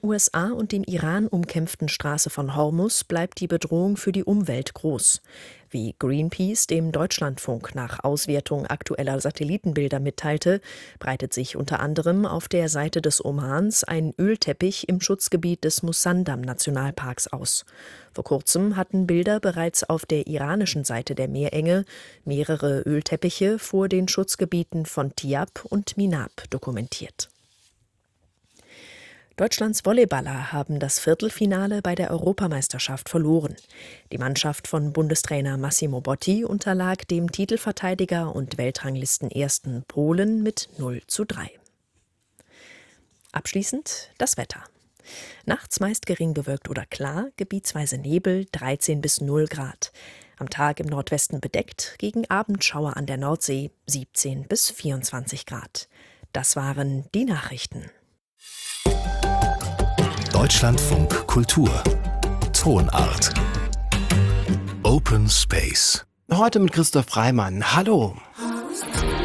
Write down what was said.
USA und dem Iran umkämpften Straße von Hormuz bleibt die Bedrohung für die Umwelt groß. Wie Greenpeace dem Deutschlandfunk nach Auswertung aktueller Satellitenbilder mitteilte, breitet sich unter anderem auf der Seite des Omans ein Ölteppich im Schutzgebiet des Musandam-Nationalparks aus. Vor kurzem hatten Bilder bereits auf der iranischen Seite der Meerenge mehrere Ölteppiche vor den Schutzgebieten von Tiab und Minab dokumentiert. Deutschlands Volleyballer haben das Viertelfinale bei der Europameisterschaft verloren. Die Mannschaft von Bundestrainer Massimo Botti unterlag dem Titelverteidiger und Weltranglistenersten Polen mit 0:3. Abschließend das Wetter. Nachts meist gering bewölkt oder klar, gebietsweise Nebel, 13 bis 0 Grad. Am Tag im Nordwesten bedeckt, gegen Abend Schauer an der Nordsee, 17 bis 24 Grad. Das waren die Nachrichten. Deutschlandfunk Kultur Tonart Open Space. Heute mit Christoph Reimann. Hallo.